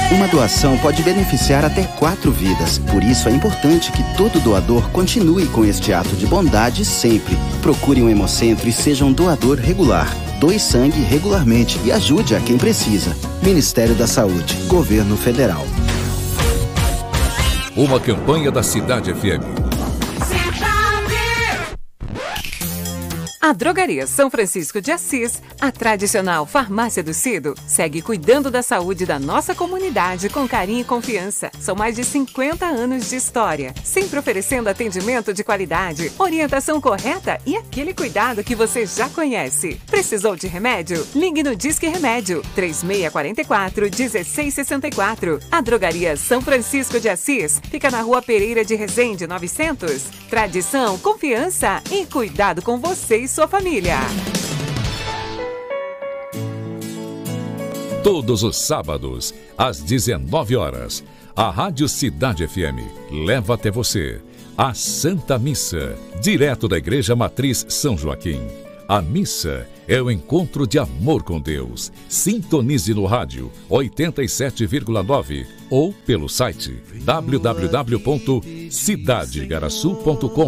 Uma doação pode beneficiar até 4 vidas. Por isso é importante que todo doador continue com este ato de bondade sempre. Procure um Hemocentro e seja um doador regular. Doe sangue regularmente e ajude a quem precisa. Ministério da Saúde, Governo Federal. Uma campanha da Cidade FM. A Drogaria São Francisco de Assis, a tradicional farmácia do Cido, segue cuidando da saúde da nossa comunidade com carinho e confiança. São mais de 50 anos de história, sempre oferecendo atendimento de qualidade, orientação correta e aquele cuidado que você já conhece. Precisou de remédio? Ligue no Disque Remédio, 3644-1664. A Drogaria São Francisco de Assis fica na Rua Pereira de Resende, 900. Tradição, confiança e cuidado com você e sua família. Todos os sábados, às 19 horas, a Rádio Cidade FM leva até você a Santa Missa, direto da Igreja Matriz São Joaquim. A missa é o encontro de amor com Deus. Sintonize no rádio 87,9 ou pelo site www.cidadegaraçu.com.